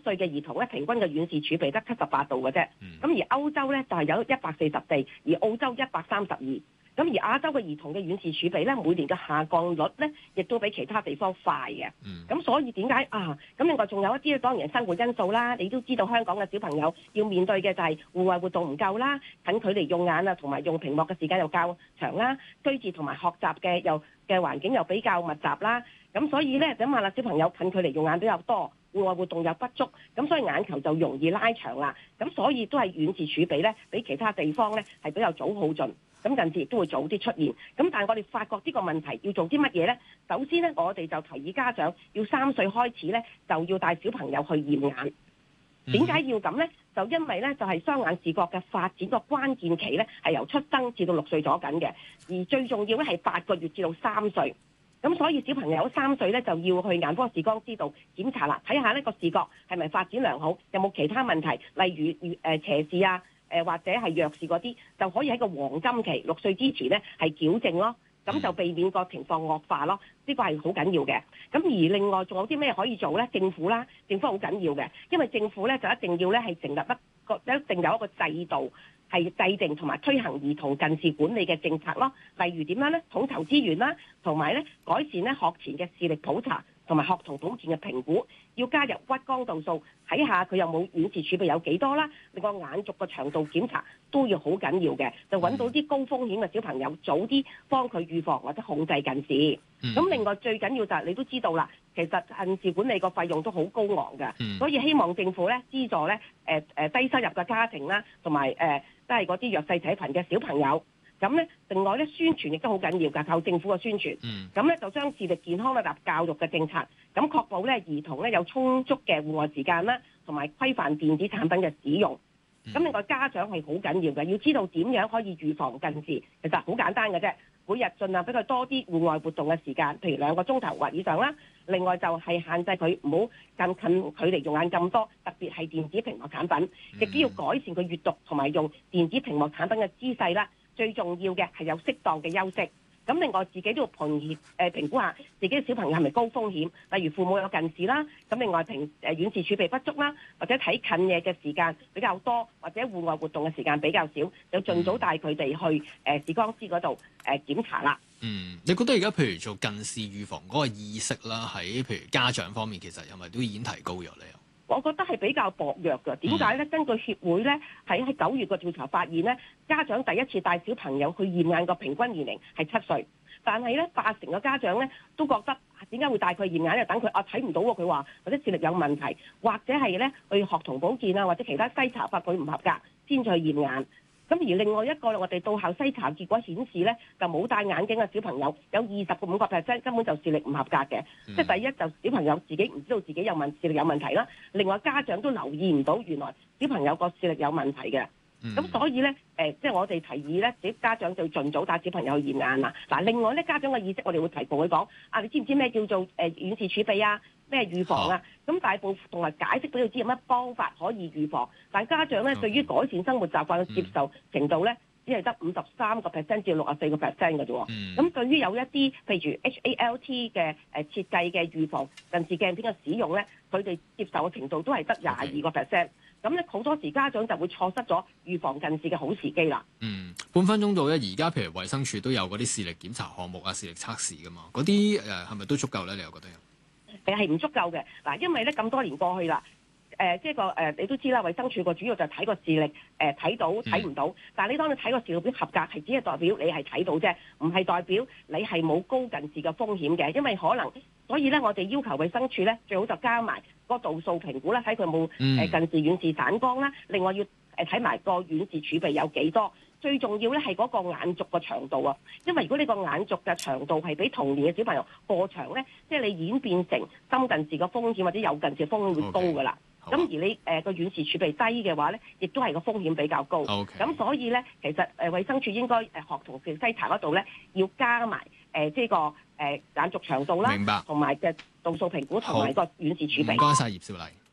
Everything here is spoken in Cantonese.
歲嘅兒童咧，平均嘅遠視儲備得78度嘅啫。咁而歐洲咧就係有140地，而澳洲132。咁而亞洲嘅兒童嘅遠視儲備咧，每年嘅下降率咧，亦都比其他地方快嘅。咁所以點解啊？咁另外仲有一啲當然係生活因素啦。你都知道香港嘅小朋友要面對嘅就係戶外活動唔夠啦，近距離用眼啊，同埋用屏幕嘅時間又較長啦，居住同埋學習嘅環境又比較密集啦。咁所以咧，諗下啦，小朋友近距離用眼比較多，戶外活動又不足，咁所以眼球就容易拉長啦。咁所以都係遠視儲備咧，比其他地方咧係比較早耗盡。咁近視亦都會早啲出現，咁但係我哋發覺呢個問題要做啲乜嘢呢？首先呢，我哋就提議家長要3歲開始呢，就要帶小朋友去驗眼。點解要咁呢？就因為呢，就係雙眼視覺嘅發展個關鍵期呢，係由出生至到6歲左緊嘅，而最重要呢係8個月至到3歲。咁所以小朋友3歲呢，就要去眼科視光師度檢查啦，睇下呢個視覺係咪發展良好，有冇其他問題，例如斜視啊。或者係弱視嗰啲，就可以喺個黃金期6歲之前咧係矯正咯，咁就避免個情況惡化咯。呢個係好緊要嘅。咁而另外仲有啲咩可以做咧？政府好緊要嘅，因為政府咧就一定要咧係成立一定有一個制度係制定同埋推行兒童近視管理嘅政策咯。例如點樣咧？統籌資源啦，同埋咧改善咧學前嘅視力普查同埋學童保健嘅評估，要加入屈光度數，睇下佢有冇遠視儲備有幾多啦。另外眼軸嘅長度檢查都要好緊要嘅，就揾到啲高風險嘅小朋友，早啲幫佢預防或者控制近視。咁另外最緊要就係你都知道啦，其實近視管理個費用都好高昂嘅，所以希望政府咧資助咧低收入嘅家庭啦，同埋都係嗰啲弱勢社群嘅小朋友。咁咧，另外咧宣傳亦都好緊要㗎，靠政府嘅宣傳。咁咧就將視力健康納入教育嘅政策，咁確保咧兒童咧有充足嘅戶外時間啦，同埋規範電子產品嘅使用。咁另外家長係好緊要嘅，要知道點樣可以預防近視。其實好簡單嘅啫，每日盡量俾佢多啲戶外活動嘅時間，譬如2個鐘頭或以上啦。另外就係限制佢唔好近距離用眼咁多，特別係電子屏幕產品，亦都要改善佢閱讀同埋用電子屏幕產品嘅姿勢啦。最重要嘅係有適當嘅休息。咁另外自己都要評估下自己嘅小朋友係咪高風險，例如父母有近視啦，咁另外遠視儲備不足啦，或者睇近嘢嘅時間比較多，或者戶外活動嘅時間比較少，就盡早帶佢哋去視光師嗰度檢查啦。 你覺得而家譬如做近視預防嗰個意識啦，喺譬如家長方面，其實係咪都已經提高咗咧？ 我覺得係比較薄弱嘅。點解咧？根據協會咧喺9月個調查發現咧，家長第一次帶小朋友去驗眼個平均年齡係7歲，但係咧80%嘅家長咧都覺得點解會帶佢驗眼？就等佢睇唔到喎，佢話或者視力有問題，或者係咧去學童保健啊，或者其他篩查發佢唔合格先去驗眼。咁而另外一個我哋到校篩查結果顯示咧，就冇戴眼鏡嘅小朋友有25%根本就視力唔合格嘅。即係第一就小朋友自己唔知道自己視力有問題啦，另外家長都留意唔到原來小朋友個視力有問題嘅。咁所以咧即係我哋提議咧，啲家長就要盡早帶小朋友去驗眼啦。嗱，另外咧家長嘅意識，我哋會提同佢講你知唔知咩叫做遠視儲備啊？咩預防啊？咁大部分同埋解釋俾佢知有乜方法可以預防，但家長咧對於改善生活習慣嘅接受程度咧，只係得53%至64%嘅啫喎。咁對於有一啲譬如 HALT 嘅設計嘅預防近視鏡片嘅使用咧，佢哋接受嘅程度都係得22%。咁咧好多時家長就會錯失咗預防近視嘅好時機啦。 半分鐘到咧，而家譬如衛生署都有嗰啲視力檢查項目啊、視力測試噶嘛，嗰啲係咪都足夠咧？你又覺得？ 係唔足夠嘅嗱，因為咧咁多年過去啦，你都知啦，衛生署個主要就係睇個視力，睇到睇唔到。但係你當你睇個視力表合格，係只係代表你係睇到啫，唔係代表你係冇高近視嘅風險嘅。因為可能，所以咧我哋要求衛生署咧最好就加埋個度數評估啦，睇佢冇近視、遠視、散光啦。另外要睇埋個遠視儲備有幾多。最重要咧係嗰個眼軸嘅長度啊，因為如果你個眼軸嘅長度係比同年嘅小朋友過長咧，即係你演變成深近視嘅風險或者有近視嘅風險會高噶啦。咁而你個遠視儲備低嘅話咧，亦都係個風險比較高。咁所以咧，其實衛生署應該學童視力篩查嗰度咧，要加埋即係個眼軸長度啦，同埋嘅度數評估同埋個遠視儲備。 唔該晒葉兆麗。